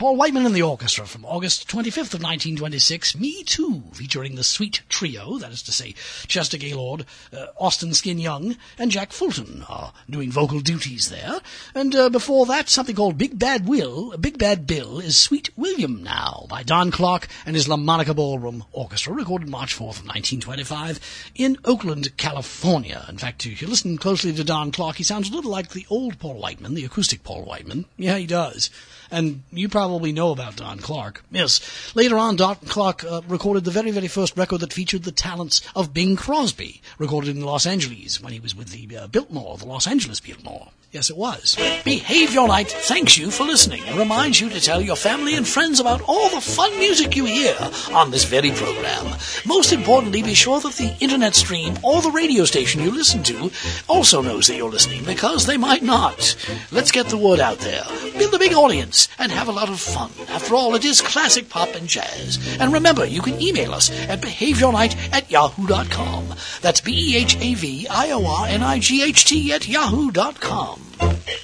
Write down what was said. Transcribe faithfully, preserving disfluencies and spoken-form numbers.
Paul Whiteman and the Orchestra from August twenty-fifth of nineteen twenty-six, Me Too, featuring the Sweet Trio, that is to say, Chester Gaylord, uh, Austin Skin Young, and Jack Fulton are doing vocal duties there. And uh, before that, something called Big Bad Will, Big Bad Bill is Sweet William Now by Don Clark and his La Monica Ballroom Orchestra, recorded March fourth of nineteen twenty-five in Oakland, California. In fact, if you listen closely to Don Clark, he sounds a little like the old Paul Whiteman, the acoustic Paul Whiteman. Yeah, he does. And you probably know about Don Clark. Yes. Later on, Don Clark uh, recorded the very, very first record that featured the talents of Bing Crosby, recorded in Los Angeles when he was with the uh, Biltmore, the Los Angeles Biltmore. Yes, it was. Behavior Night thanks you for listening and reminds you to tell your family and friends about all the fun music you hear on this very program. Most importantly, be sure that the internet stream or the radio station you listen to also knows that you're listening, because they might not. Let's get the word out there. Build a big audience and have a lot of fun. After all, it is classic pop and jazz. And remember, you can email us at behaviornight at yahoo dot com. That's B E H A V I O R N I G H T at yahoo dot com.